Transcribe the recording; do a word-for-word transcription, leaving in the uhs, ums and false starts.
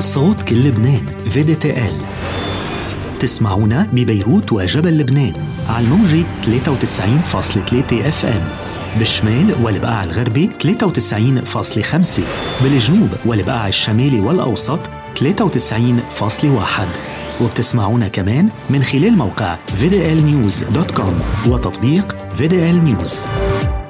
صوت كل لبنان في دي تي إل. تسمعونا ببيروت وجبل لبنان على الموجة ثلاثة وتسعين فاصلة ثلاثة اف ام، بالشمال والبقاع الغربي ثلاثة وتسعين فاصلة خمسة، بالجنوب والبقاع الشمالي والأوسط ثلاثة وتسعين فاصلة واحد، وبتسمعونا كمان من خلال موقع في دي إل نيوز دوت كوم وتطبيق في دي إل نيوز.